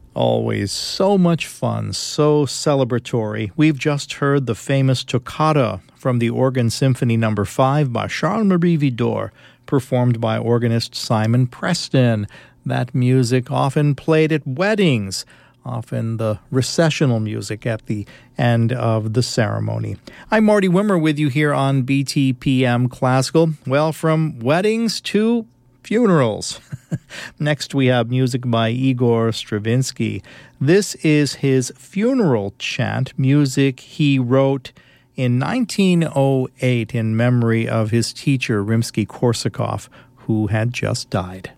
Always so much fun, so celebratory. We've just heard the famous Toccata from the Organ Symphony No. 5 by Charles-Marie Widor, performed by organist Simon Preston. That music often played at weddings, often the recessional music at the end of the ceremony. I'm Marty Wimmer with you here on BTPM Classical. Well, from weddings to funerals. Next, we have music by Igor Stravinsky. This is his funeral chant, music he wrote in 1908 in memory of his teacher, Rimsky-Korsakov, who had just died.